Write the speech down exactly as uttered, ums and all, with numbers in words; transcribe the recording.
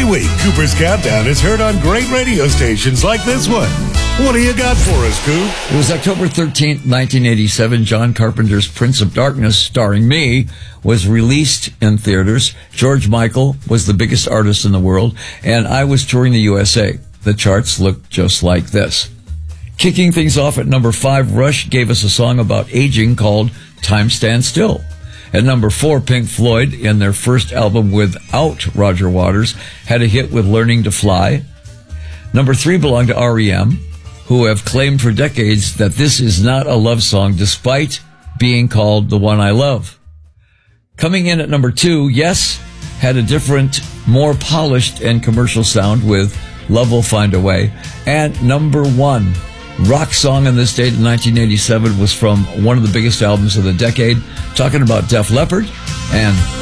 week, Cooper's Countdown is heard on great radio stations like this one. What do you got for us, Coop? It was October thirteenth, nineteen eighty-seven. John Carpenter's Prince of Darkness, starring me, was released in theaters. George Michael was the biggest artist in the world, and I was touring the U S A. The charts looked just like this. Kicking things off at number five, Rush gave us a song about aging called Time Stands Still. At number four, Pink Floyd, in their first album without Roger Waters, had a hit with Learning to Fly. Number three belonged to R E M, who have claimed for decades that this is not a love song despite being called The One I Love. Coming in at number two, Yes had a different, more polished and commercial sound with Love Will Find a Way. And number one, rock song on this date in nineteen eighty-seven was from one of the biggest albums of the decade, talking about Def Leppard and